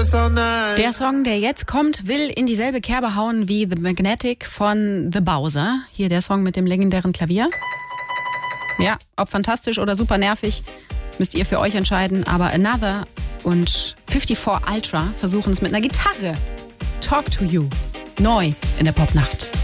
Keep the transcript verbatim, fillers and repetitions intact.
Der Song, der jetzt kommt, will in dieselbe Kerbe hauen wie The Magnetic von The Bowser. Hier der Song mit dem legendären Klavier. Ja, ob fantastisch oder super nervig, müsst ihr für euch entscheiden. Aber Another und fünfundfünfzig Ultra versuchen es mit einer Gitarre. Talk to You. Neu in der Popnacht.